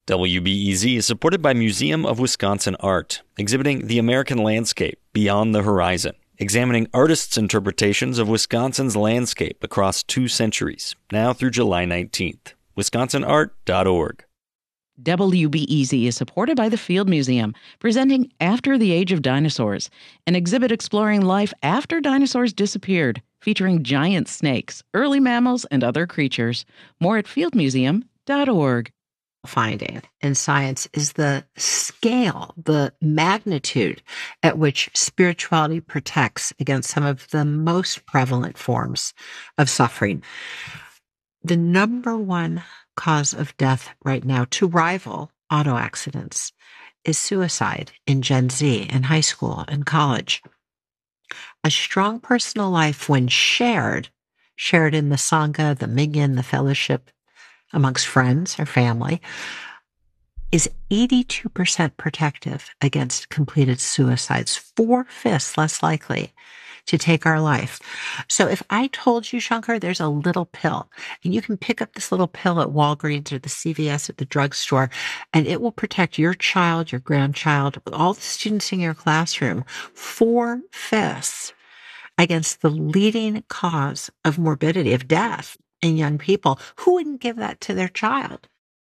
WBEZ is supported by Museum of Wisconsin Art, exhibiting the American landscape beyond the horizon, examining artists' interpretations of Wisconsin's landscape across 2 centuries, now through July 19th. WisconsinArt.org. WBEZ is supported by the Field Museum, presenting After the Age of Dinosaurs, an exhibit exploring life after dinosaurs disappeared, featuring giant snakes, early mammals, and other creatures. More at fieldmuseum.org. Finding in science is the scale, the magnitude at which spirituality protects against some of the most prevalent forms of suffering. The number one cause of death right now, to rival auto accidents, is suicide in Gen Z, in high school and college. A strong personal life, when shared in the Sangha, the Minyan, the fellowship, amongst friends or family, is 82% protective against completed suicides, 4/5 less likely to take our life. So if I told you, Shankar, there's a little pill, and you can pick up this little pill at Walgreens or the CVS at the drugstore, and it will protect your child, your grandchild, all the students in your classroom, 4/5 against the leading cause of morbidity, of death in young people, who wouldn't give that to their child?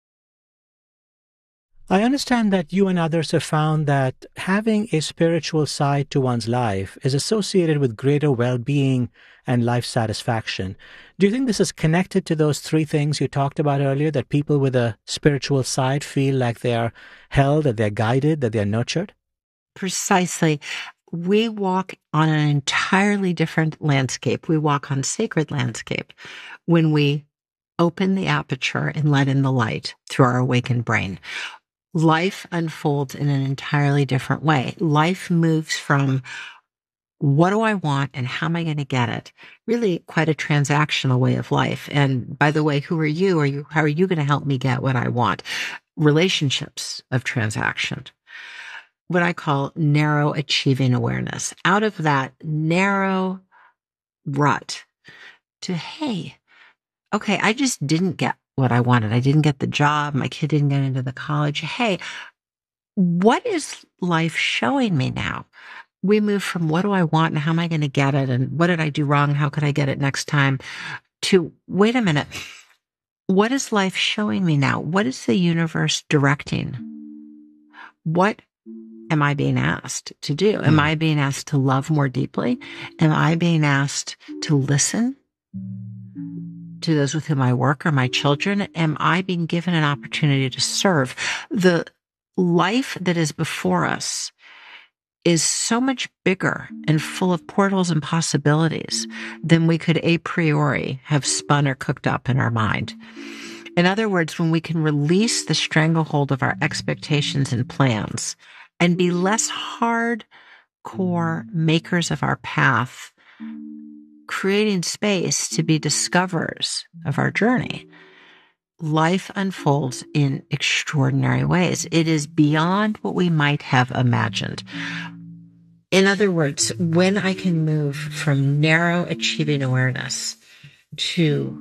I understand that you and others have found that having a spiritual side to one's life is associated with greater well-being and life satisfaction. Do you think this is connected to those 3 things you talked about earlier, that people with a spiritual side feel like they are held, that they're guided, that they're nurtured? Precisely. We walk on an entirely different landscape. We walk on sacred landscape when we open the aperture and let in the light through our awakened brain. Life unfolds in an entirely different way. Life moves from what do I want and how am I going to get it? Really quite a transactional way of life. And by the way, who are you? How are you going to help me get what I want? Relationships of transaction. What I call narrow achieving awareness. Out of that narrow rut to, hey, okay, I just didn't get what I wanted. I didn't get the job. My kid didn't get into the college. Hey, what is life showing me now? We move from what do I want and how am I going to get it? And what did I do wrong? How could I get it next time? To, wait a minute. What is life showing me now? What is the universe directing? What am I being asked to do? Am I being asked to love more deeply? Am I being asked to listen to those with whom I work or my children? Am I being given an opportunity to serve? The life that is before us is so much bigger and full of portals and possibilities than we could a priori have spun or cooked up in our mind. In other words, when we can release the stranglehold of our expectations and plans and be less hardcore makers of our path, creating space to be discoverers of our journey, life unfolds in extraordinary ways. It is beyond what we might have imagined. In other words, when I can move from narrow achieving awareness to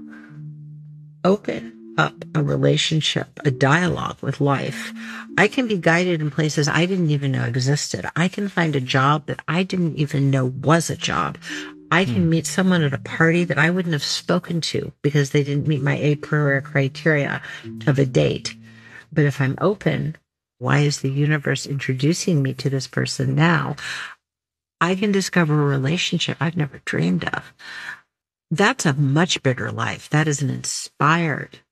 open up a relationship, a dialogue with life, I can be guided in places I didn't even know existed. I can find a job that I didn't even know was a job. I can meet someone at a party that I wouldn't have spoken to because they didn't meet my a priori criteria of a date. But if I'm open, why is the universe introducing me to this person now? I can discover a relationship I've never dreamed of. That's a much bigger life. That is an inspired